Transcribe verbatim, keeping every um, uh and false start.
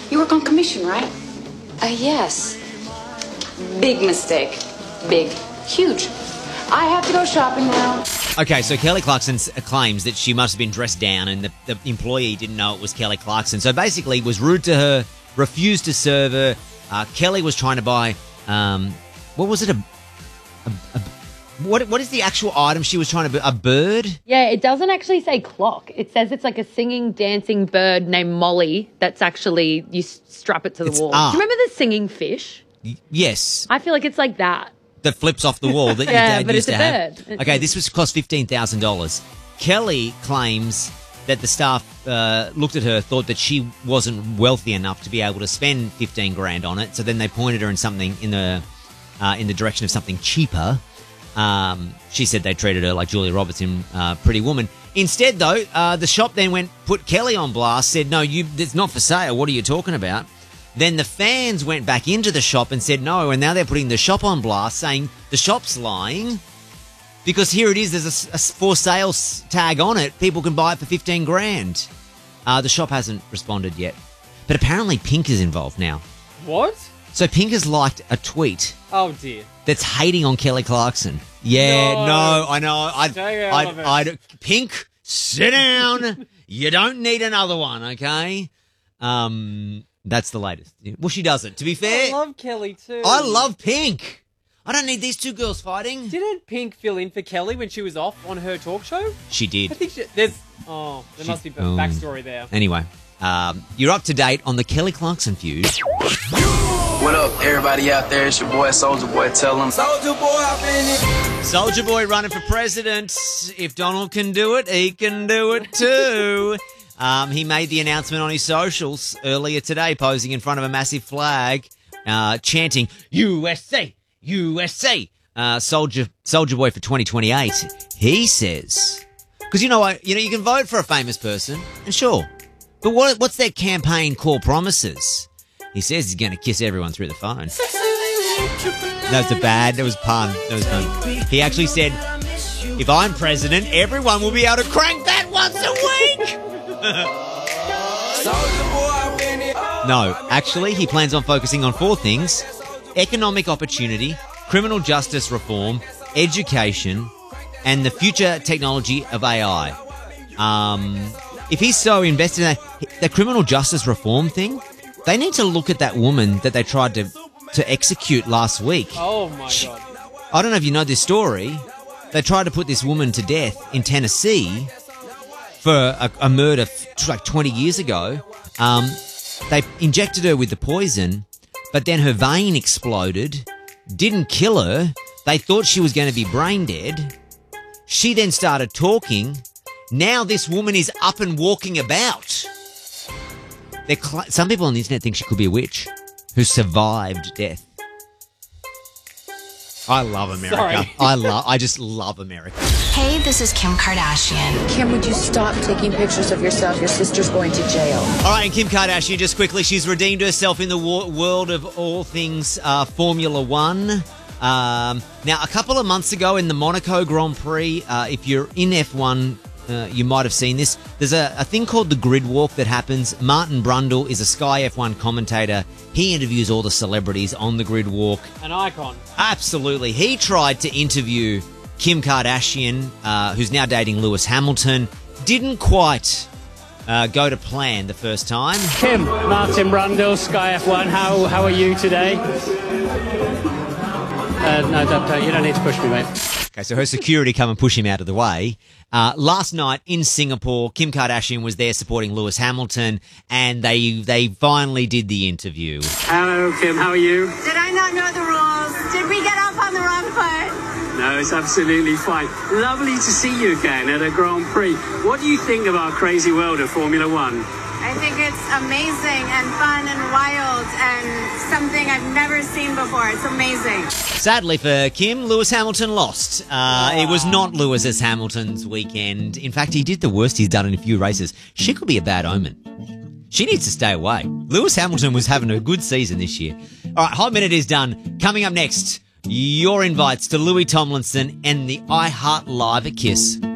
You work on commission, right? Uh, yes. Big mistake. Big. Huge. I have to go shopping now. Okay, so Kelly Clarkson s- claims that she must have been dressed down and the, the employee didn't know it was Kelly Clarkson. So basically was rude to her, refused to serve her. Uh, Kelly was trying to buy, um, what was it, a, a, a What what is the actual item she was trying to buy? A bird? Yeah, it doesn't actually say clock. It says it's like a singing, dancing bird named Molly that's actually, you s- strap it to the It's wall. art. Do you remember the singing fish? Y- yes. I feel like it's like that. That flips off the wall that your Yeah, dad but used it's to a have. bird. Okay, this was cost fifteen thousand dollars. Kelly claims that the staff uh, looked at her, thought that she wasn't wealthy enough to be able to spend fifteen grand on it. So then they pointed her in something in the uh, in the direction of something cheaper. Um, she said they treated her like Julia Roberts in uh, Pretty Woman. Instead, though, uh, the shop then went, put Kelly on blast, said, no, you, it's not for sale. What are you talking about? Then the fans went back into the shop and said no, and now they're putting the shop on blast, saying the shop's lying because here it is, there's a, a for sale tag on it. People can buy it for fifteen grand. Uh, the shop hasn't responded yet. But apparently Pink is involved now. What? So Pink has liked a tweet Oh, dear. that's hating on Kelly Clarkson. Yeah, No. no, I know. I'd, Stay out I'd, of it. I'd, Pink, sit down. You don't need another one, okay? Um, that's the latest. Well, she doesn't. To be fair, I love Kelly too. I love Pink. I don't need these two girls fighting. Didn't Pink fill in for Kelly when she was off on her talk show? She I did. think she, there's. Oh, there She- must be a um, backstory there. Anyway, um, you're up to date on the Kelly Clarkson feud. What up, everybody out there? It's your boy, Soldier Boy. Tell them. Soldier Boy, I've been Soldier Boy running for president. If Donald can do it, he can do it too. Um, he made the announcement on his socials earlier today, posing in front of a massive flag, uh, chanting U S A, U S A. Uh, Soldier Soldier Boy for twenty twenty-eight. He says, because you know what, you know you can vote for a famous person, and sure, but what what's their campaign core promises? He says he's going to kiss everyone through the phone. That's a bad. That was pun. That was pun. He actually said, "If I'm president, everyone will be able to crank that once a week." No, actually, he plans on focusing on four things: economic opportunity, criminal justice reform, education, and the future technology of A I. Um, if he's so invested in that, the criminal justice reform thing, they need to look at that woman that they tried to, to execute last week. Oh my She- god. I don't know if you know this story. They tried to put this woman to death in Tennessee for a, a murder f- like twenty years ago. Um, they injected her with the poison, but then her vein exploded, didn't kill her. They thought she was going to be brain dead. She then started talking. Now this woman is up and walking about. They're cl- Some people on the internet think she could be a witch who survived death. I love America. Sorry. I love. I just love America. Hey, this is Kim Kardashian. Kim, would you stop taking pictures of yourself? Your sister's going to jail. All right, and Kim Kardashian, just quickly, she's redeemed herself in the wo- world of all things uh, Formula One. Um, now, a couple of months ago in the Monaco Grand Prix, uh, if you're in F one, uh, you might have seen this. There's a, a thing called the grid walk that happens. Martin Brundle is a Sky F one commentator. He interviews all the celebrities on the grid walk. An icon. Absolutely. He tried to interview Kim Kardashian, uh, who's now dating Lewis Hamilton. Didn't quite uh, go to plan the first time. Kim, Martin Brundle, Sky F one, how, how are you today? Uh, no, don't, don't, you don't need to push me, mate. Okay, so her security come and push him out of the way. Uh, last night in Singapore, Kim Kardashian was there supporting Lewis Hamilton, and they they finally did the interview. Hello, Kim, how are you? Did I not know the rules? Did we get off on the wrong foot? No, it's absolutely fine. Lovely to see you again at a Grand Prix. What do you think of our crazy world of Formula One? I think it's amazing and fun and wild and something I've never seen before. It's amazing. Sadly for Kim, Lewis Hamilton lost. Uh, it was not Lewis's Hamilton's weekend. In fact, he did the worst he's done in a few races. She could be a bad omen. She needs to stay away. Lewis Hamilton was having a good season this year. All right, Hot Minute is done. Coming up next, your invites to Louis Tomlinson and the iHeart Live at Kiss.